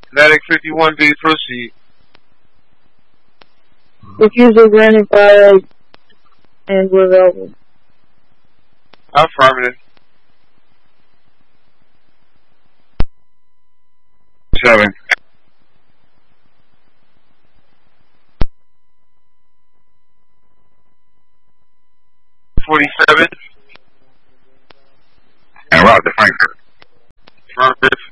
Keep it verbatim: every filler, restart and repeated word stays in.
Atlantic fifty-one B, proceed. Refusal granted by Angela Velvet. Affirmative. Seven. Forty-seven. And route to Frankfurt. Affirmative.